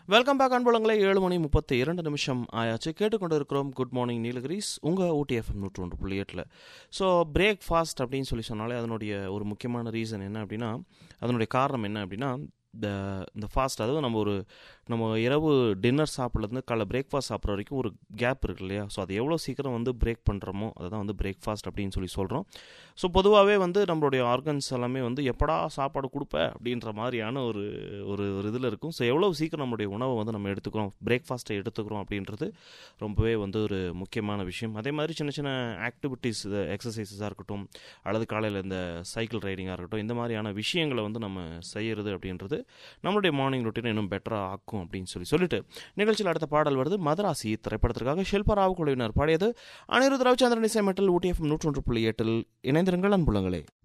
Welcome back அன்புலங்களே. 7:32 ஆயாச்சு. கேட்டுக்கொண்டு இருக்கிறோம் குட் மார்னிங் நீலகிரிஸ், உங்கள் ஊட்டிஎஃப்எம் 101.8. ஸோ பிரேக்ஃபாஸ்ட் அப்படின்னு சொன்னாலே அதனுடைய ஒரு முக்கியமான ரீசன் என்ன அப்படின்னா, அதனுடைய காரணம் என்ன அப்படின்னா, இந்த ஃபாஸ்ட், அதாவது நம்ம இரவு டின்னர் சாப்பிட்றதுலேருந்து காலை பிரேக்ஃபாஸ்ட் சாப்பிட்ற வரைக்கும் ஒரு கேப் இருக்கு இல்லையா? ஸோ அது எவ்வளோ சீக்கிரம் பிரேக் பண்ணுறோமோ அதை தான் பிரேக்ஃபாஸ்ட் அப்படின்னு சொல்கிறோம். ஸோ பொதுவாகவே நம்மளுடைய ஆர்கன்ஸ் எல்லாமே எப்படா சாப்பாடு கொடுப்ப அப்படின்ற மாதிரியான ஒரு ஒரு இதில் இருக்கும். ஸோ எவ்வளோ சீக்கிரம் நம்மளுடைய உணவை நம்ம எடுத்துக்கிறோம், பிரேக்ஃபாஸ்ட்டை எடுத்துக்கிறோம் அப்படின்றது ரொம்பவே ஒரு முக்கியமான விஷயம். அதே மாதிரி சின்ன சின்ன ஆக்டிவிட்டீஸ், எக்ஸசைஸஸாக இருக்கட்டும், அல்லது காலையில் இந்த சைக்கிள் ரைடிங்காக இருக்கட்டும், இந்த மாதிரியான விஷயங்களை நம்ம செய்கிறது அப்படின்றது நம்மளுடைய மார்னிங் ரொட்டீனை இன்னும் பெட்டராக ஆக்கும் அப்படின்னு சொல்லிட்டு நிகழ்ச்சியில் அடுத்த பாடல் வருது. மதராசி திரைப்படத்திற்காக ஷில்பா ராவ் குழுவினர் பாடியது. அனிருத் ரவிச்சந்திரன் இசையமைப்பில் ஊட்டிஎஃப்எம் 101.8 இணைந்திருங்கள் அன்புலங்களே.